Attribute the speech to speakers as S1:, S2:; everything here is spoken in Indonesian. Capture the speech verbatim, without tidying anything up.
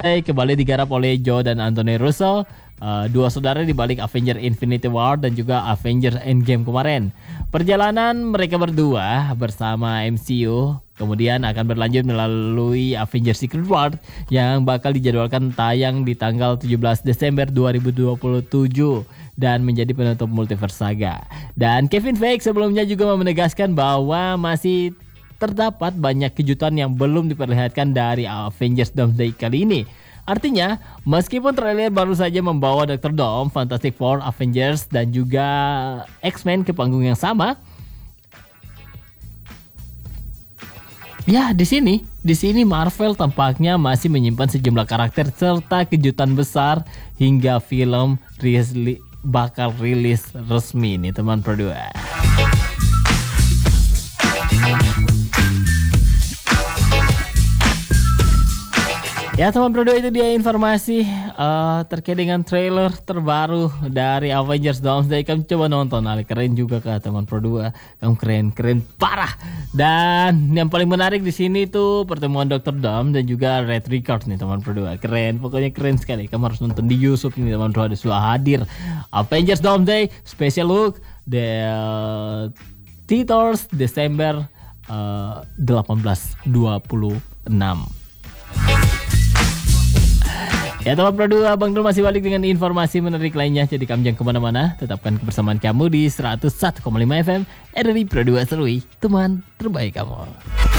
S1: Kembali digarap oleh Joe dan Anthony Russo, uh, dua saudara di balik Avengers Infinity War dan juga Avengers Endgame kemarin. Perjalanan mereka berdua bersama M C U kemudian akan berlanjut melalui Avengers Secret War yang bakal dijadwalkan tayang di tanggal tujuh belas Desember dua ribu dua puluh tujuh dan menjadi penutup multiverse saga. Dan Kevin Feige sebelumnya juga menegaskan bahwa masih terdapat banyak kejutan yang belum diperlihatkan dari Avengers Doomsday kali ini. Artinya, meskipun trailer baru saja membawa Doctor Doom, Fantastic Four, Avengers, dan juga X-Men ke panggung yang sama, ya di sini, di sini Marvel tampaknya masih menyimpan sejumlah karakter serta kejutan besar hingga film rilis, bakal rilis resmi nih teman berdua. Ya teman berdua, itu dia informasi uh, terkait dengan trailer terbaru dari Avengers Doomsday. Kamu coba nonton, Ali, keren juga kah teman berdua. Kamu keren, keren parah. Dan yang paling menarik di sini tuh pertemuan Doctor Doom dan juga Red Richards nih teman berdua. Keren, pokoknya keren sekali. Kamu harus nonton di YouTube nih teman berdua, sudah hadir Avengers Doomsday special look the uh, theaters Desember uh, delapan belas dua puluh enam. Ya teman berdua, Bang Dul masih balik dengan informasi menarik lainnya. Jadi kamu jangan kemana-mana, tetapkan kebersamaan kamu di seratus satu koma lima F M R R I Pro dua Serui, teman terbaik kamu.